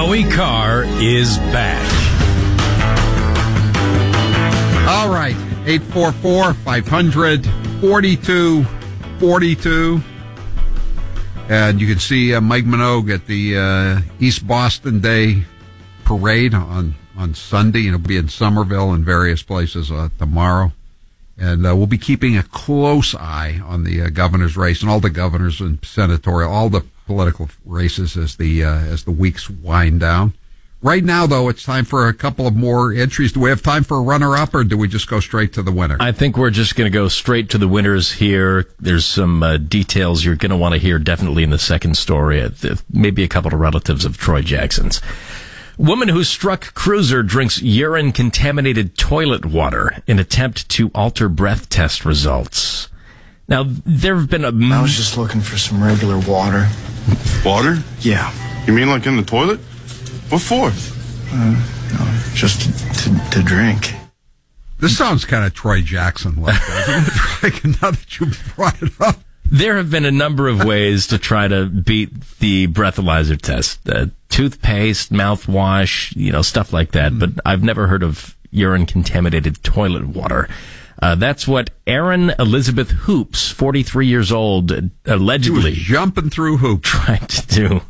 Joey Carr is back. All right, 844-500-4242. And you can see Mike Minogue at the East Boston Day Parade on Sunday. And it'll be in Somerville and various places tomorrow. And we'll be keeping a close eye on the governor's race and all the governors and senatorial, all the political races as the weeks wind down. Right now, though, it's time for a couple of more entries. Do we have time for a runner-up, or do we just go straight to the winner? I think we're just going to go straight to the winners here. There's some details you're going to want to hear definitely in the second story. Maybe a couple of relatives of Troy Jackson's. Woman who struck cruiser drinks urine-contaminated toilet water in attempt to alter breath test results. Now, there have been I was just looking for some regular water. Water? Yeah. You mean like in the toilet? What for? No, just to drink. This sounds kind of Troy Jackson-like, doesn't it? Like, now that you brought it up. There have been a number of ways to try to beat the breathalyzer test. Toothpaste, mouthwash, stuff like that. But I've never heard of urine-contaminated toilet water. That's what Erin Elizabeth Hoops, 43 years old, allegedly jumping through hoops, tried to do.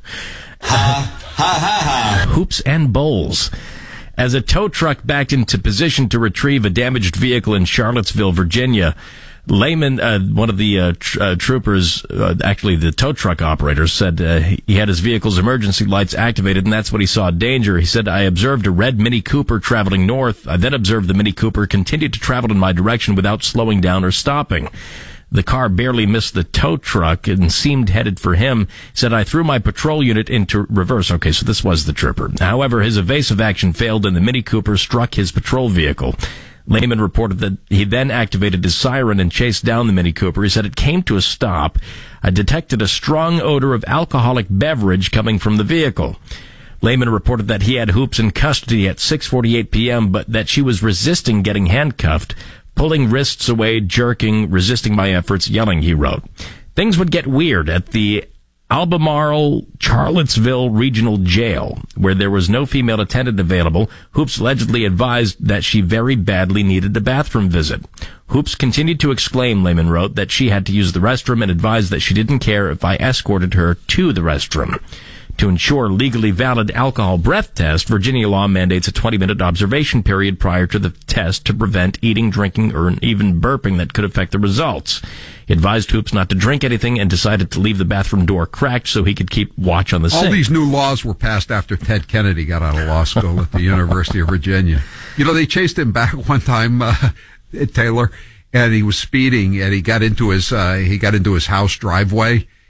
Hoops and bowls. As a tow truck backed into position to retrieve a damaged vehicle in Charlottesville, Virginia, Lehman, one of the troopers, actually the tow truck operator, said he had his vehicle's emergency lights activated, and that's when he saw danger. He said, I observed a red Mini Cooper traveling north. I then observed the Mini Cooper continued to travel in my direction without slowing down or stopping. The car barely missed the tow truck and seemed headed for him. He said, I threw my patrol unit into reverse. Okay, so this was the trooper. However, his evasive action failed and the Mini Cooper struck his patrol vehicle. Lehman reported that he then activated his siren and chased down the Mini Cooper. He said it came to a stop. I detected a strong odor of alcoholic beverage coming from the vehicle. Lehman reported that he had Hoops in custody at 6:48 p.m., but that she was resisting getting handcuffed, pulling wrists away, jerking, resisting my efforts, yelling, he wrote. Things would get weird at the Albemarle Charlottesville Regional Jail, where there was no female attendant available. Hoops allegedly advised that she very badly needed a bathroom visit. Hoops continued to exclaim, Lehman wrote, that she had to use the restroom and advised that she didn't care if I escorted her to the restroom. To ensure legally valid alcohol breath test, Virginia law mandates a 20-minute observation period prior to the test to prevent eating, drinking, or even burping that could affect the results. He advised Hoops not to drink anything and decided to leave the bathroom door cracked so he could keep watch on the sink. All these new laws were passed after Ted Kennedy got out of law school at the University of Virginia. They chased him back one time, Taylor, and he was speeding, and he got into his house driveway.